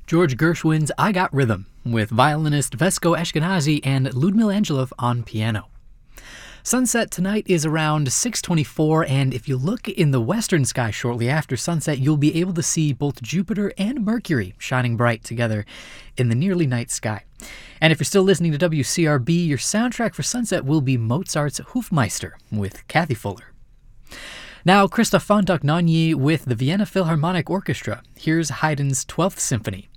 George Gershwin's I Got Rhythm, with violinist Vesco Ashkenazi and Ludmila Angelov on piano. Sunset tonight is around 6:24, and if you look in the western sky shortly after sunset, you'll be able to see both Jupiter and Mercury shining bright together in the nearly night sky. And if you're still listening to WCRB, your soundtrack for sunset will be Mozart's Hofmeister with Kathy Fuller. Now, Christoph von Dohnanyi with the Vienna Philharmonic Orchestra. Here's Haydn's 12th Symphony.